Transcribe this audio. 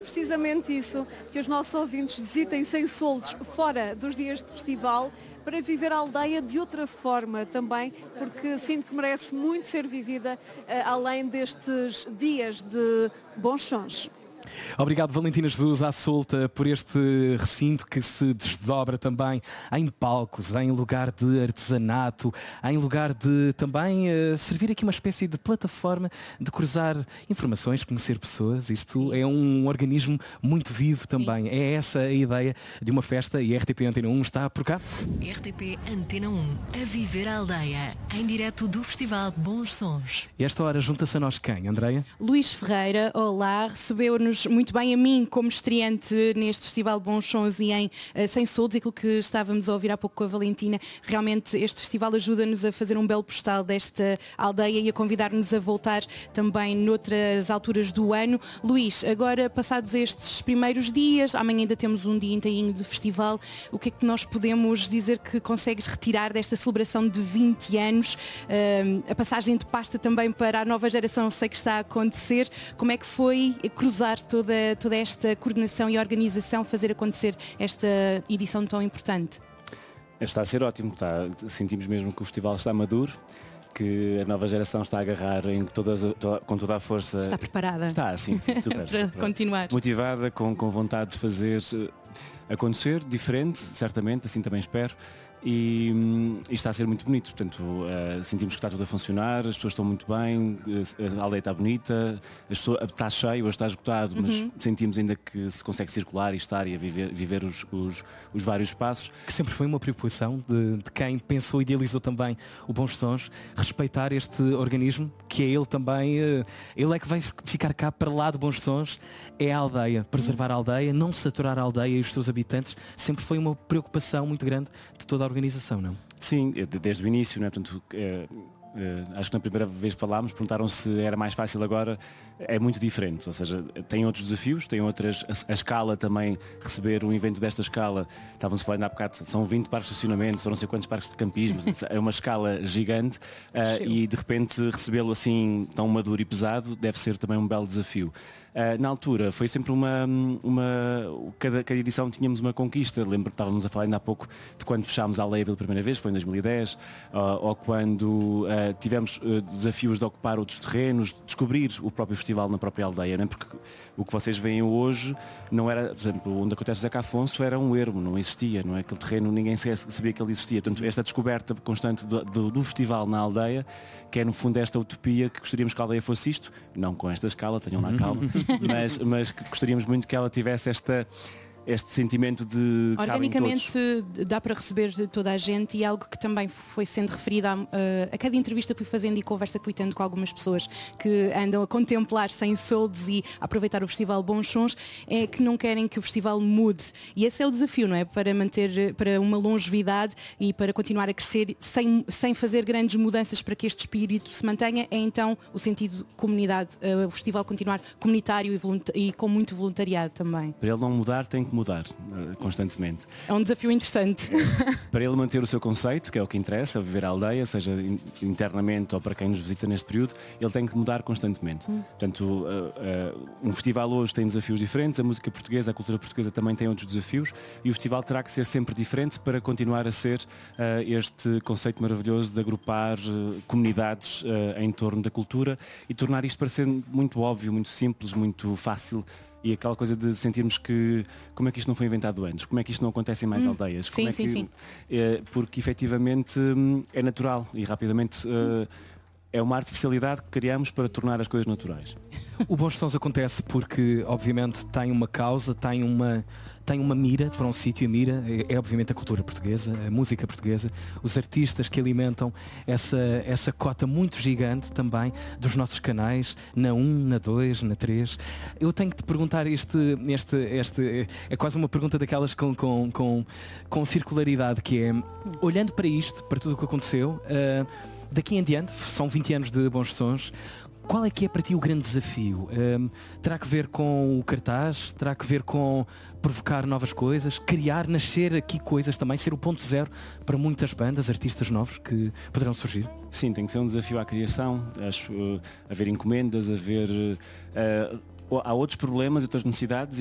Precisamente isso, que os nossos ouvintes visitem Sem Soldos fora dos dias de festival para viver a aldeia de outra forma também, porque sinto que merece muito ser vivida além destes dias de bons sons. Obrigado, Valentina Jesus à solta, por este recinto que se desdobra também em palcos, em lugar de artesanato, em lugar de também servir aqui uma espécie de plataforma de cruzar informações, conhecer pessoas. Isto é um organismo muito vivo também. Sim. É essa a ideia de uma festa e a RTP Antena 1 está por cá. RTP Antena 1, a viver a aldeia, em direto do Festival Bons Sons. E esta hora junta-se a nós quem, Andreia? Luís Ferreira, olá, recebeu-nos muito bem a mim como estreante neste Festival Bons Sons e em Sem Soldos, aquilo que estávamos a ouvir há pouco com a Valentina. Realmente este festival ajuda-nos a fazer um belo postal desta aldeia e a convidar-nos a voltar também noutras alturas do ano. Luís, agora passados estes primeiros dias, amanhã ainda temos um dia inteirinho de festival, o que é que nós podemos dizer que consegues retirar desta celebração de 20 anos? A passagem de pasta também para a nova geração sei que está a acontecer. Como é que foi cruzar toda esta coordenação e organização, fazer acontecer esta edição tão importante? Está a ser ótimo, sentimos mesmo que o festival está maduro, que a nova geração está a agarrar com toda a força. Está preparada? Está, sim, super. Para continuar. Motivada, com vontade de fazer acontecer, diferente, certamente, assim também espero. E está a ser muito bonito, portanto sentimos que está tudo a funcionar, as pessoas estão muito bem, a aldeia está bonita, está cheio, hoje está esgotado, mas sentimos ainda que se consegue circular e estar e a viver os vários espaços. Que sempre foi uma preocupação de quem pensou e idealizou também o Bons Sons, respeitar este organismo, que é ele também, ele é que vai ficar cá para lá de Bons Sons, é a aldeia, preservar a aldeia, não saturar a aldeia e os seus habitantes, sempre foi uma preocupação muito grande de toda a organização, não? Sim, desde o início, não é? Portanto, acho que na primeira vez que falámos perguntaram se era mais fácil. Agora é muito diferente, ou seja, tem outros desafios, tem outras, a escala também, receber um evento desta escala, estávamos falando há bocado, são 20 parques de estacionamento, são não sei quantos parques de campismo, é uma escala gigante e de repente recebê-lo assim tão maduro e pesado deve ser também um belo desafio. Na altura foi sempre cada edição tínhamos uma conquista. Lembro que estávamos a falar ainda há pouco de quando fechámos a aldeia pela primeira vez, foi em 2010, ou quando tivemos desafios de ocupar outros terrenos, descobrir o próprio festival na própria aldeia, não é? Porque o que vocês veem hoje não era, por exemplo, onde acontece o Zeca Afonso era um ermo, não existia, não é? Aquele terreno ninguém sabia que ele existia. Portanto, esta descoberta constante do festival na aldeia, que é no fundo esta utopia que gostaríamos que a aldeia fosse isto, não com esta escala, tenham lá calma, mas que gostaríamos muito que ela tivesse este sentimento de organicamente dá para receber de toda a gente, e algo que também foi sendo referido a cada entrevista que fui fazendo e conversa que fui tendo com algumas pessoas que andam a contemplar Sem Soldos e a aproveitar o Festival Bons Sons, é que não querem que o festival mude, e esse é o desafio, não é? Para manter, para uma longevidade e para continuar a crescer sem fazer grandes mudanças para que este espírito se mantenha, é então o sentido de comunidade, o festival continuar comunitário e com muito voluntariado também. Para ele não mudar tem que mudar constantemente. É um desafio interessante. Para ele manter o seu conceito, que é o que interessa, viver a aldeia, seja internamente ou para quem nos visita neste período, ele tem que mudar constantemente. Portanto, um festival hoje tem desafios diferentes, a música portuguesa, a cultura portuguesa também tem outros desafios, e o festival terá que ser sempre diferente para continuar a ser este conceito maravilhoso de agrupar comunidades em torno da cultura e tornar isto para ser muito óbvio, muito simples, muito fácil. E aquela coisa de sentirmos que como é que isto não foi inventado antes, como é que isto não acontece em mais aldeias, como sim. Porque efetivamente é natural e rapidamente é uma artificialidade que criamos para tornar as coisas naturais. O Bons Sons acontece porque obviamente tem uma causa, tem uma mira para um sítio. A mira é obviamente a cultura portuguesa, a música portuguesa, os artistas que alimentam essa cota muito gigante também dos nossos canais, na 1, na 2, na 3. Eu tenho que te perguntar este é quase uma pergunta daquelas com circularidade, que é, olhando para isto, para tudo o que aconteceu, daqui em diante, são 20 anos de Bons Sons, qual é que é para ti o grande desafio? Terá que ver com o cartaz? Terá que ver com provocar novas coisas? Criar, nascer aqui coisas também? Ser o ponto zero para muitas bandas, artistas novos que poderão surgir? Sim, tem que ser um desafio à criação, haver encomendas, haver há outros problemas e outras necessidades